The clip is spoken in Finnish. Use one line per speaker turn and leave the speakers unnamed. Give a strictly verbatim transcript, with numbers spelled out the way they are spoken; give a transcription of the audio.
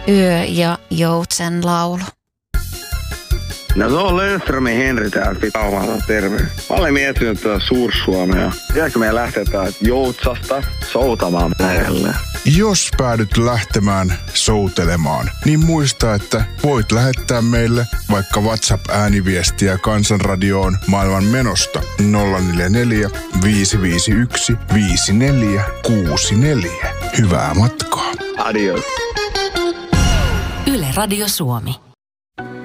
Yö ja joutsen laulu.
No se on Lönnströmin Henri täältä Pitaumalta, terve. Mä olen miettinyt tätä Suur-Suomea. Tiedätkö meidän lähteä täältä Joutsasta soutamaan merelle?
Jos päädyt lähtemään soutelemaan, niin muista, että voit lähettää meille vaikka WhatsApp-ääniviestiä Kansanradioon maailman menosta nolla neljä neljä, viisi viisi yksi, viisi neljä kuusi neljä. Hyvää matkaa.
Adios.
Yle Radio Suomi.